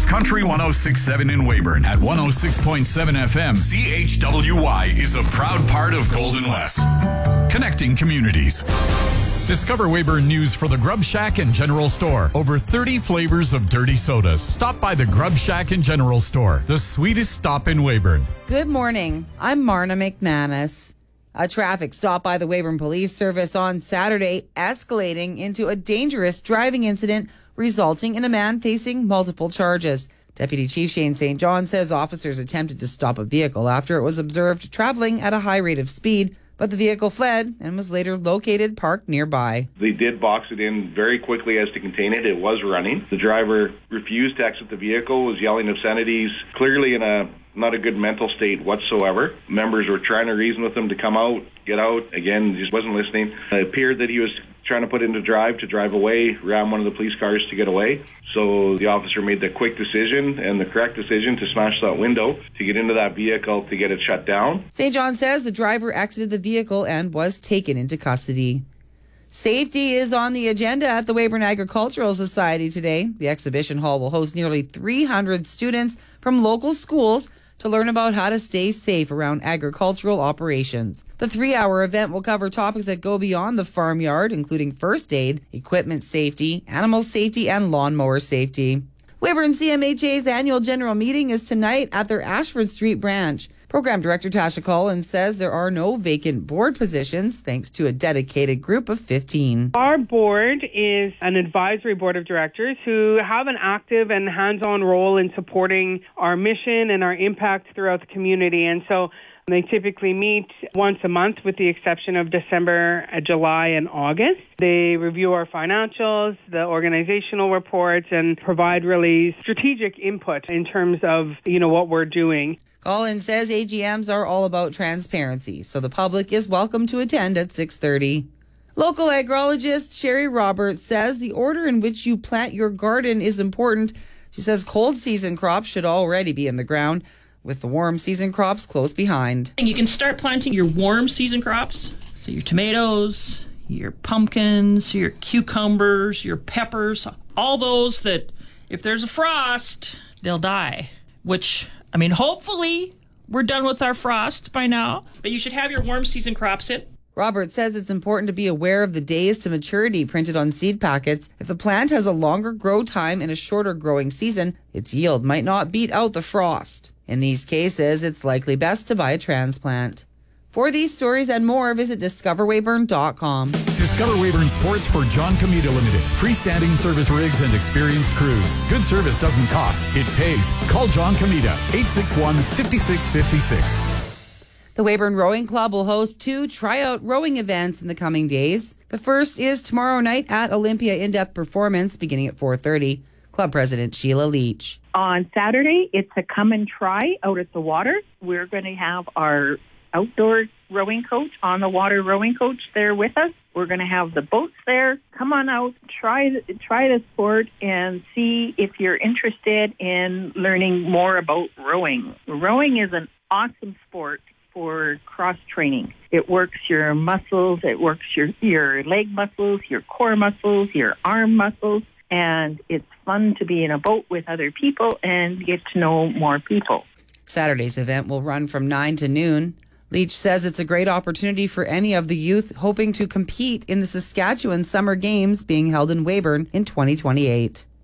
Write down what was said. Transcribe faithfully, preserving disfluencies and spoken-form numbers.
It's Country one oh six point seven in Weyburn. At one oh six point seven F M, C H W Y is a proud part of Golden West. Connecting communities. Discover Weyburn news for the Grub Shack and General Store. Over thirty flavors of dirty sodas. Stop by the Grub Shack and General Store, the sweetest stop in Weyburn. Good morning. I'm Marna McManus. A traffic stop by the Weyburn Police Service on Saturday escalating into a dangerous driving incident resulting in a man facing multiple charges. Deputy Chief Shane Saint John says officers attempted to stop a vehicle after it was observed traveling at a high rate of speed, but the vehicle fled and was later located parked nearby. They did box it in very quickly as to contain it. It was running. The driver refused to exit the vehicle, was yelling obscenities, clearly in a not a good mental state whatsoever. Members were trying to reason with him to come out, get out. Again, just wasn't listening. It appeared that he was trying to put into drive to drive away, ram one of the police cars to get away. So the officer made the quick decision and the correct decision to smash that window, to get into that vehicle, to get it shut down. Saint John says the driver exited the vehicle and was taken into custody. Safety is on the agenda at the Weyburn Agricultural Society today. The exhibition hall will host nearly three hundred students from local schools to learn about how to stay safe around agricultural operations. The three-hour event will cover topics that go beyond the farmyard, including first aid, equipment safety, animal safety, and lawnmower safety. Weyburn C M H A's annual general meeting is tonight at their Ashford Street branch. Program Director Tasha Collins says there are no vacant board positions thanks to a dedicated group of fifteen. Our board is an advisory board of directors who have an active and hands-on role in supporting our mission and our impact throughout the community. And so they typically meet once a month with the exception of December, July, and August. They review our financials, the organizational reports, and provide really strategic input in terms of, you know, what we're doing. Collins says A G Ms are all about transparency, so the public is welcome to attend at six thirty. Local agrologist Sherry Roberts says the order in which you plant your garden is important. She says cold season crops should already be in the ground, with the warm season crops close behind. You can start planting your warm season crops, so your tomatoes, your pumpkins, your cucumbers, your peppers, all those that if there's a frost, they'll die, which, I mean, hopefully we're done with our frost by now, but you should have your warm season crops in. Robert says it's important to be aware of the days to maturity printed on seed packets. If the plant has a longer grow time and a shorter growing season, its yield might not beat out the frost. In these cases, it's likely best to buy a transplant. For these stories and more, visit discover weyburn dot com. Discover Weyburn Sports for John Comita Limited. Freestanding service rigs and experienced crews. Good service doesn't cost, it pays. Call John Comita, eight six one, five six five six. The Weyburn Rowing Club will host two tryout rowing events in the coming days. The first is tomorrow night at Olympia In-Depth Performance, beginning at four thirty. Club President Sheila Leach. On Saturday, it's a come and try out at the water. We're going to have our outdoor rowing coach, on the water rowing coach there with us. We're going to have the boats there. Come on out, try try the sport and see if you're interested in learning more about rowing. Rowing is an awesome sport for cross training. It works your muscles, it works your, your leg muscles, your core muscles, your arm muscles, and it's fun to be in a boat with other people and get to know more people. Saturday's event will run from nine to noon. Leach says it's a great opportunity for any of the youth hoping to compete in the Saskatchewan Summer Games being held in Weyburn in twenty twenty-eight.